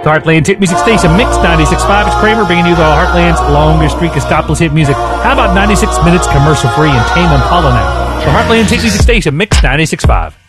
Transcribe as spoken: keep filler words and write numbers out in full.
The Heartland Hit Music Station, Mix ninety-six point five. It's Kramer bringing you the Heartland's longest streak of stopless hit music. How about ninety-six minutes commercial free and Tame Impala now? The Heartland Hit Music Station, Mix ninety-six point five.